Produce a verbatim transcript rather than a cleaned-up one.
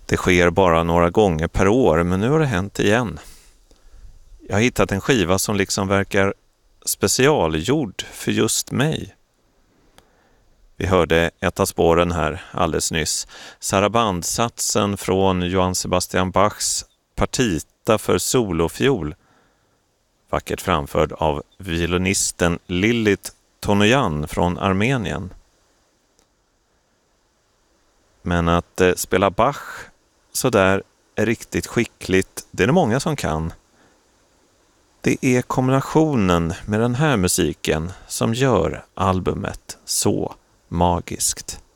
Det sker bara några gånger per år, men nu har det hänt igen. Jag har hittat en skiva som liksom verkar specialgjord för just mig. Vi hörde ett av spåren här alldeles nyss. Sarabandsatsen från Johann Sebastian Bachs partita för solofiol. Vackert framförd av violinisten Lilith Tonoyan från Armenien. Men att eh, spela Bach så där är riktigt skickligt, det är det många som kan. Det är kombinationen med den här musiken som gör albumet så magiskt.